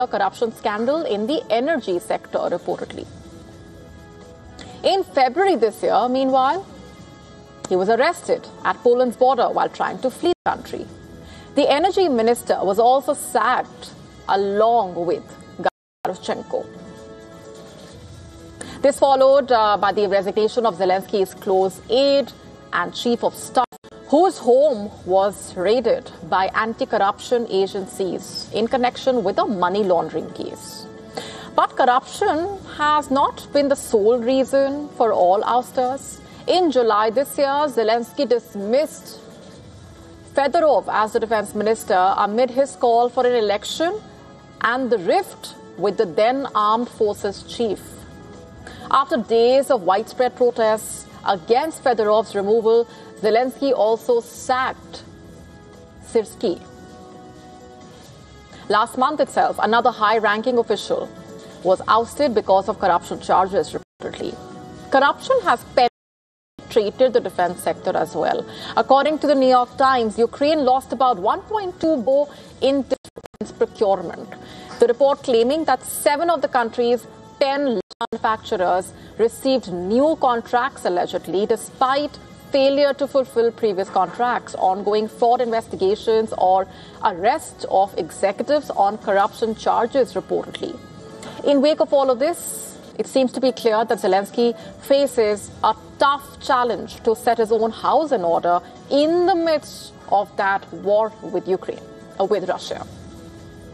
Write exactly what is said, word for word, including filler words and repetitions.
a corruption scandal in the energy sector, reportedly. In February this year, meanwhile, he was arrested at Poland's border while trying to flee the country. The energy minister was also sacked along with Garushchenko. This followed uh, by the resignation of Zelensky's close aide and chief of staff, whose home was raided by anti-corruption agencies in connection with a money laundering case. But corruption has not been the sole reason for all ousters. In July this year, Zelensky dismissed Fedorov as the defense minister amid his call for an election and the rift with the then armed forces chief. After days of widespread protests against Fedorov's removal, Zelensky also sacked Syrskyi. Last month itself, another high-ranking official was ousted because of corruption charges, reportedly. Corruption has penetrated the defense sector as well. According to the New York Times, Ukraine lost about one point two billion in defense procurement. The report claiming that seven of the country's ten manufacturers received new contracts allegedly despite failure to fulfill previous contracts, ongoing fraud investigations or arrest of executives on corruption charges, reportedly. In wake of all of this, it seems to be clear that Zelensky faces a tough challenge to set his own house in order in the midst of that war with Ukraine, or with Russia.